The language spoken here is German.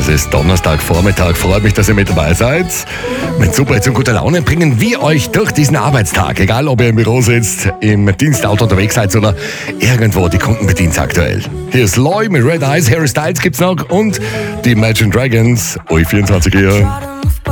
Es ist Donnerstagvormittag, freut mich, dass ihr mit dabei seid. Mit super und guter Laune bringen wir euch durch diesen Arbeitstag. Egal, ob ihr im Büro sitzt, im Dienstauto unterwegs seid oder irgendwo die Kunden bedient aktuell. Hier ist Loy mit Red Eyes, Harry Styles gibt's noch und die Imagine Dragons, OI24 hier.